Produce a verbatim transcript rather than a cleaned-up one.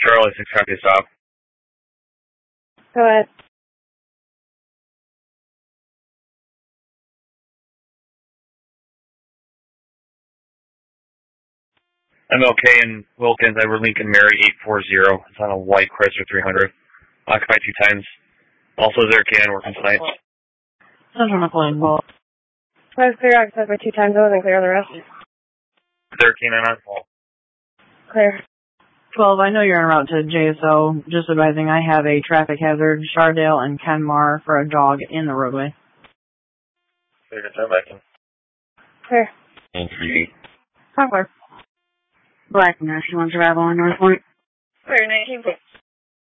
Charlie, six copy stop. Go ahead. M L K and Wilkins, Edward Lincoln, Mary, eight four zero. It's on a white Chrysler three hundred. Occupied two times. Also, is there a canine working tonight? Central McLean, well. I was clear, occupied by two times. I wasn't clear on the rest. Is there a canine on call? Clear. twelve, I know you're en route to J S O. Just advising I have a traffic hazard, Shardale and Kenmar, for a dog in the roadway. Clear to turn back in. Clear. Entry. Clear. Black National on Travel on North Point. Clear, nineteen.